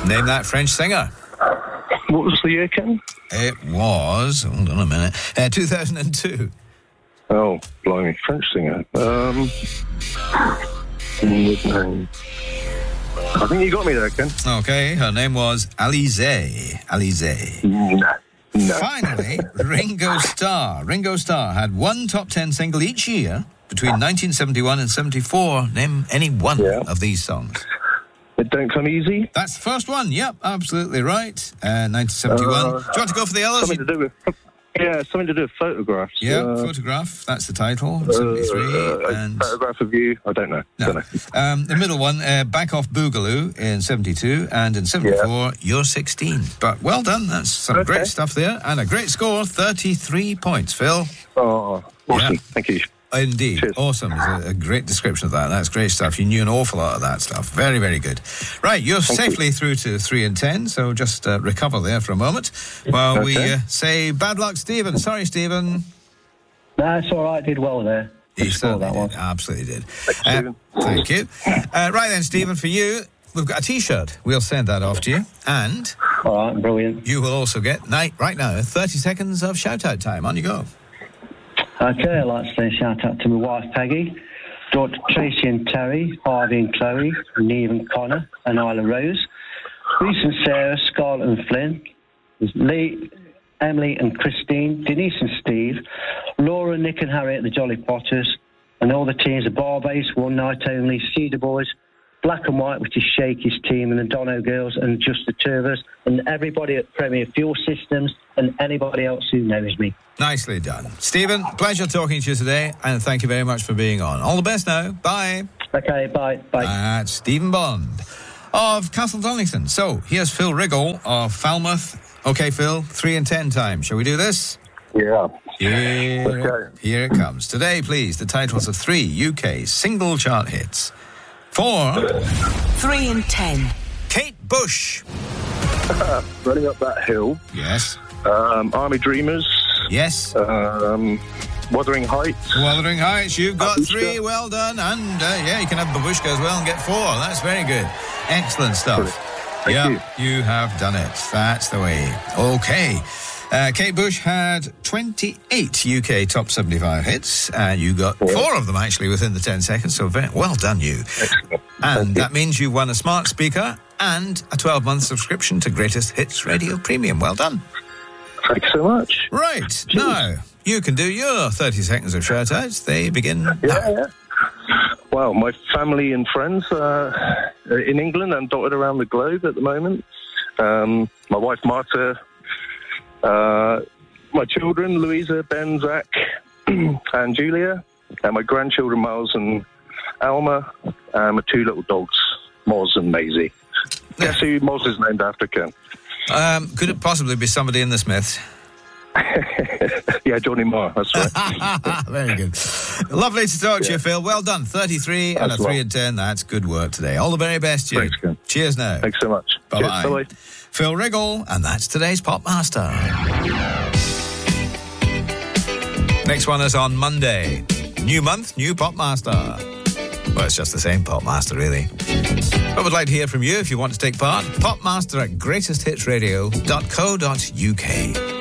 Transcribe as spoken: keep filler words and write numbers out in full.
Name that French singer. What was the year, Ken? It was, hold on a minute, uh, two thousand two. Oh, blimey, French singer. Um, name. I think you got me there, Ken. Okay, her name was Alizée. Alizée. No. No. Finally, Ringo Starr. Ringo Starr had one top ten single each year between nineteen seventy-one and seventy-four. Name any one Yeah. of these songs. It Don't Come Easy? That's the first one. Yep, absolutely right. Uh, nineteen seventy-one. Uh, Do you want to go for the others? Something to do with... Yeah, something to do with photographs. Yeah, uh, Photograph. That's the title. uh, seventy-three. uh, and Photograph of You? I don't know. no. Don't know. Um, the middle one, uh, Back Off Boogaloo in seventy-two, and in seventy-four, You're sixteen. But well done. That's some Okay. great stuff there. And a great score, thirty-three points, Phil. Oh, awesome. Yeah. Thank you. Indeed. Cheers. Awesome. It's a, a great description of that. That's great stuff. You knew an awful lot of that stuff. Very, very good. Right, you're Thank safely you. through to three and ten, so just uh, recover there for a moment while we Okay. uh, say bad luck, Stephen. Sorry, Stephen. No, it's all right. Did well there. You Good score, certainly that one. did. Absolutely did. Thanks, Uh, Stephen. thank you. Uh, right then, Stephen, for you, we've got a T-shirt. We'll send that off to you. And All right, brilliant. you will also get, night, right now, thirty seconds of shout-out time. On you go. Okay, I'd like to say a shout out to my wife Peggy, daughter Tracy and Terry, Harvey and Chloe, Neve and Connor, and Isla Rose, Reese and Sarah, Scarlett and Flynn, Lee, Emily and Christine, Denise and Steve, Laura, Nick and Harry at the Jolly Potters, and all the teams of Barbase, One Night Only, Cedar Boys, Black and White, which is Shakey's team, and the Dono Girls, and just the two of us, and everybody at Premier Fuel Systems, and anybody else who knows me. Nicely done. Stephen, pleasure talking to you today, and thank you very much for being on. All the best now. Bye. Okay, bye. Bye. That's Stephen Bond of Castle Donington. So, here's Phil Riggle of Falmouth. Okay, Phil, three and ten time. Shall we do this? Yeah. Here, Let's go. here it comes. Today, please, the titles of three U K single chart hits. For Three and ten. Kate Bush. Running Up That Hill. Yes. Um, Army Dreamers. Yes. Um, Wuthering Heights. Wuthering Heights, you've got Babushka. three. Well done. And, uh, yeah, you can have Babushka as well and get four. That's very good. Excellent stuff. Thank yeah, you. you have done it. That's the way. Okay. Uh, Kate Bush had twenty-eight U K top seventy-five hits. Uh, you got Yeah. four of them, actually, within the ten seconds. So very well done, you. Excellent. And Thank that means you won a smart speaker and a twelve-month subscription to Greatest Hits Radio Premium. Well done. Thanks so much. Right. Now, you can do your thirty seconds of shout-outs. They begin now. Yeah, yeah. Well, my family and friends uh, are in England and dotted around the globe at the moment. Um, my wife, Marta, uh, my children, Louisa, Ben, Zach, and Julia, and my grandchildren, Miles and Alma, and my two little dogs, Moz and Maisie. Guess who Moz is named after, Ken? Um, could it possibly be somebody in the Smiths? Yeah, Johnny Marr, that's right. Very good. Lovely to talk to you, Phil. Well done. thirty-three and a Thanks a three lot. and ten. That's good work today. All the very best to you. Thanks, Ken. Cheers now. Thanks so much. Bye-bye. Cheers, bye-bye. Phil Riggle, and that's today's Pop Master. Next one is on Monday. New month, new Pop Master. Well, it's just the same Pop Master, really. I would like to hear from you if you want to take part. Popmaster at greatest hits radio dot co dot uk.